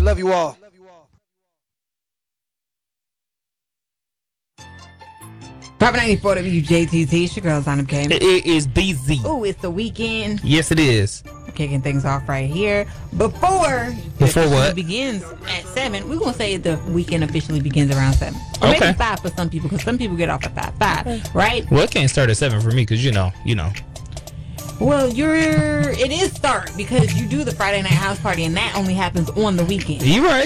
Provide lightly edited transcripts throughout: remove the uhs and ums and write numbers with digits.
Love you all. Papa 94 WJTT. It's your girl, Zonda K. It is BZ. Ooh, it's the weekend. Yes, it is. Kicking things off right here. Before what? Begins at 7. We're going to say the weekend officially begins around 7. Or Okay. maybe 5 for some people, because some people get off at 5, right? Well, it can't start at 7 for me because, you know. Well, it is start because you do the Friday night house party, and that only happens on the weekend. You right.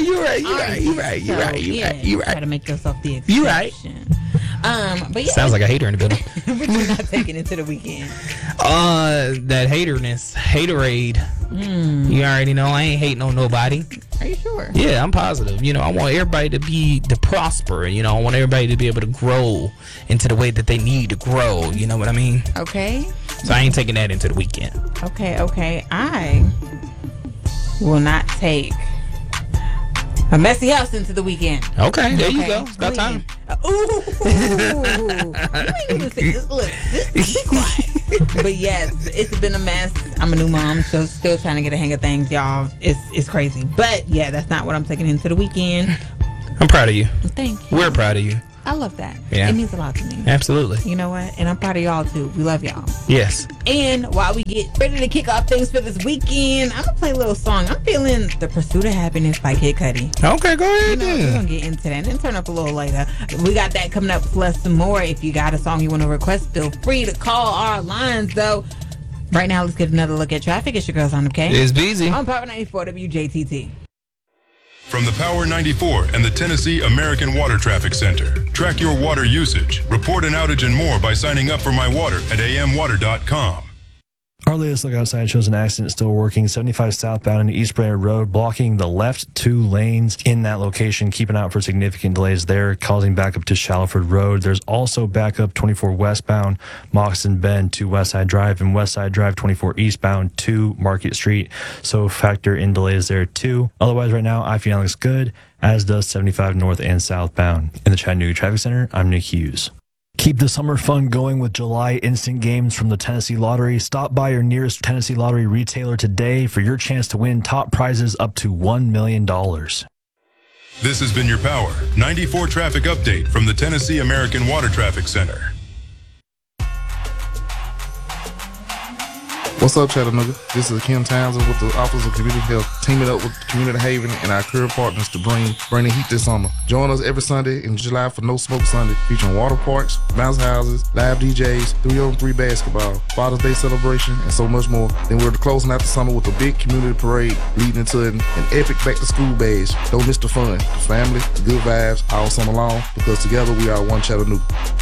Try to make yourself the exception. You right. But yeah. Sounds like a hater in the building. But you're not taking it to the weekend. That haterade. You already know I ain't hating on nobody. Are you sure? Yeah, I'm positive. I want everybody to prosper. I want everybody to be able to grow into the way that they need to grow. You know what I mean? Okay. So I ain't taking that into the weekend. Okay. I will not take a messy house into the weekend. Okay, there you go. It's about time. Ooh. You ain't even say this. Look, be quiet. But yes, it's been a mess. I'm a new mom, so still trying to get a hang of things, y'all. It's crazy. But yeah, that's not what I'm taking into the weekend. I'm proud of you. Thank you. We're proud of you. I love that. Yeah. It means a lot to me. Absolutely. You know what? And I'm proud of y'all too. We love y'all. Yes. And while we get ready to kick off things for this weekend, I'm gonna play a little song. I'm feeling "The Pursuit of Happiness" by Kid Cudi. Okay, go ahead. We're gonna get into that and turn up a little later. We got that coming up plus some more. If you got a song you want to request, feel free to call our lines though. Right now, let's get another look at traffic. It's your girl, Zonda K. It's busy. On Power 94 WJTT. From the Power 94 and the Tennessee American Water Traffic Center. Track your water usage, report an outage and more by signing up for My Water at amwater.com. Our latest look outside shows an accident still working 75 southbound in East Brainerd Road, blocking the left 2 lanes in that location, keeping out for significant delays there, causing backup to Shallowford Road. There's also backup 24 westbound, Moccasin Bend to Westside Drive, and Westside Drive 24 eastbound to Market Street. So factor in delays there too. Otherwise, right now, I-15 looks good, as does 75 north and southbound. In the Chattanooga Traffic Center, I'm Nick Hughes. Keep the summer fun going with July instant games from the Tennessee Lottery. Stop by your nearest Tennessee Lottery retailer today for your chance to win top prizes up to $1 million. This has been your Power 94 traffic update from the Tennessee American Water Traffic Center. What's up, Chattanooga? This is Kim Townsend with the Office of Community Health, teaming up with Community Haven and our current partners to bring the heat this summer. Join us every Sunday in July for No Smoke Sunday, featuring water parks, bounce houses, live DJs, 3-on-3 basketball, Father's Day celebration, and so much more. Then we're closing out the summer with a big community parade leading into an epic back-to-school bash. Don't miss the fun, the family, the good vibes all summer long, because together we are one Chattanooga.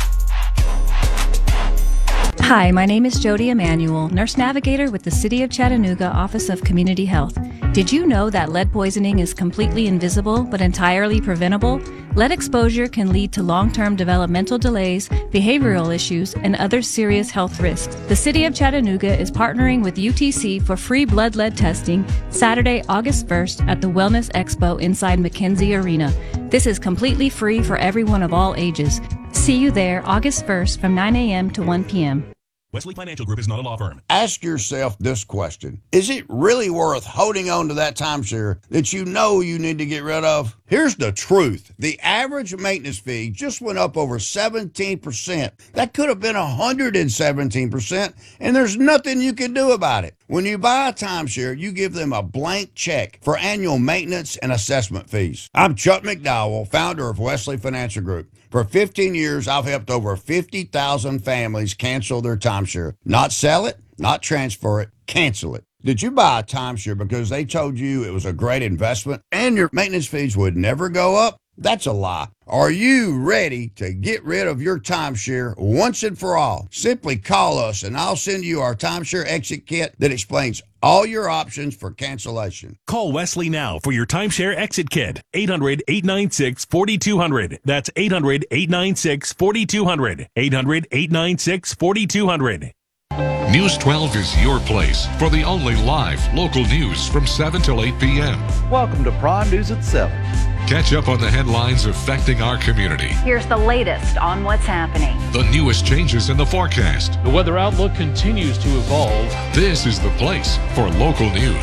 Hi, my name is Jody Emanuel, nurse navigator with the City of Chattanooga Office of Community Health. Did you know that lead poisoning is completely invisible but entirely preventable? Lead exposure can lead to long-term developmental delays, behavioral issues, and other serious health risks. The City of Chattanooga is partnering with UTC for free blood lead testing Saturday, August 1st at the Wellness Expo inside McKenzie Arena. This is completely free for everyone of all ages. See you there August 1st from 9 a.m. to 1 p.m. Wesley Financial Group is not a law firm. Ask yourself this question. Is it really worth holding on to that timeshare that you know you need to get rid of? Here's the truth. The average maintenance fee just went up over 17%. That could have been 117%, and there's nothing you can do about it. When you buy a timeshare, you give them a blank check for annual maintenance and assessment fees. I'm Chuck McDowell, founder of Wesley Financial Group. For 15 years, I've helped over 50,000 families cancel their timeshare. Not sell it, not transfer it, cancel it. Did you buy a timeshare because they told you it was a great investment and your maintenance fees would never go up? That's a lie. Are you ready to get rid of your timeshare once and for all? Simply call us and I'll send you our timeshare exit kit that explains all your options for cancellation. Call Wesley now for your timeshare exit kit. 800-896-4200. That's 800-896-4200. 800-896-4200. News 12 is your place for the only live local news from 7 till 8 p.m. Welcome to Prawn News at 7. Catch up on the headlines affecting our community. Here's the latest on what's happening. The newest changes in the forecast. The weather outlook continues to evolve. This is the place for local news.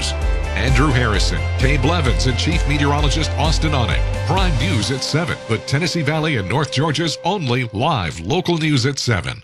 Andrew Harrison, Kay Blevins, and Chief Meteorologist Austin Onek. Prime News at 7, but Tennessee Valley and North Georgia's only live local news at 7.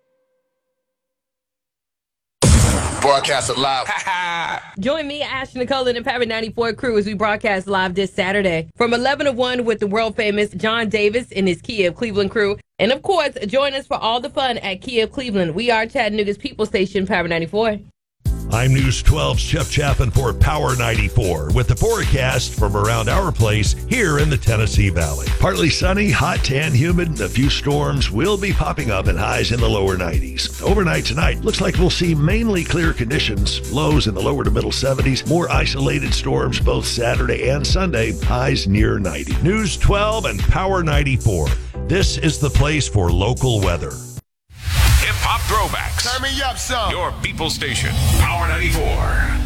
Broadcast it live. Join me, Ashton Nicole, and the Power 94 crew as we broadcast live this Saturday from 11 to 1 with the world-famous John Davis and his Kia of Cleveland crew. And, of course, join us for all the fun at Kia of Cleveland. We are Chattanooga's People Station, Power 94. I'm News 12's Jeff Chappin for Power 94 with the forecast from around our place here in the Tennessee Valley. Partly sunny, hot, tan, humid. A few storms will be popping up and highs in the lower 90s. Overnight tonight, looks like we'll see mainly clear conditions. Lows in the lower to middle 70s. More isolated storms both Saturday and Sunday. Highs near 90. News 12 and Power 94. This is the place for local weather. Hip-hop throwbacks. Turn me up some. Your People Station, Power 94.